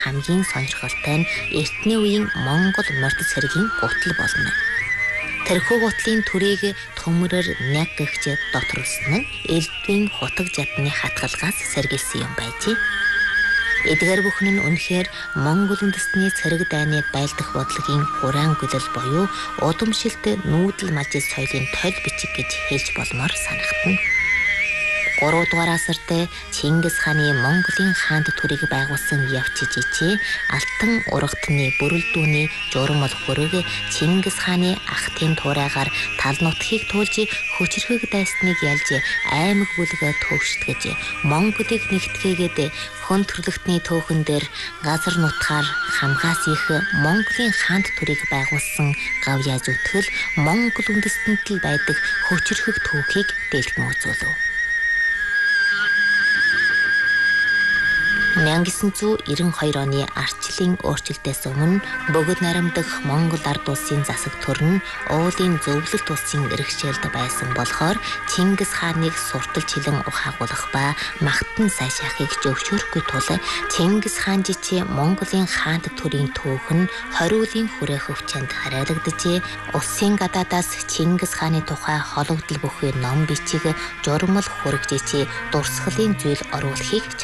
хамгийн сонирхолтой нь эртний үеийн Монгол мордос хэргийн гутал болно. Тэрхүү гутлын төрийг төмөрөөр няг гэгч доторлсон нь элдвийн хутаг жадны хатгалгаас сэргийлсэн юм байжээ. Эдгээр бүхэн нь үнэхээр Монгол үндэстний цэрэг дайны байлдах бодлогын хураан гүлэл буюу удамшилт нүүдэл мажид соёлын тойл бичиг гэж хэлж болмоор санагдана. 3 дугаар асарт Чингис хааны Монголын хаанд төрийг байгуулсан явц жижиг алтан ургатны бүрэлдүүний журмал хөрөг Чингис хааны ахтын туурайгаар тал нутгийг туулж хүчрхэг дайсныг ялж аймаг бүлгээ төвштгэж Монголыг нэгтгэгээд хон төрлөختний төөхөн дээр газар нутгаар хамгаас их Монголын хаанд төрийг байгуулсан гавьяа зүтгэл Монгол үндэстэнд л байдаг хүчрхэг түүхийг дэлгэн үзүүлв. 1992 оны арчлын өөрчлөлтөөс өмнө бөгөд наримдах Монгол ард улсын засаг төр нь уулын зөвлөлт улсын иргэшээлд байсан болохоор Чингис хааныг сурталч хилэн ухаагуулах ба магтан сайшаахыг зөвшөөрөхгүй тул Чингис хаан жичээ Монголын хаанд төрийн түүх нь 20 үеийн хүрээ хөвчөнд хараалагджээ. Улсын гадаадаас Чингис хааны тухай хологдол бүхий ном бичиг журмал хүргэж дурсгалын зүйл оруулахыг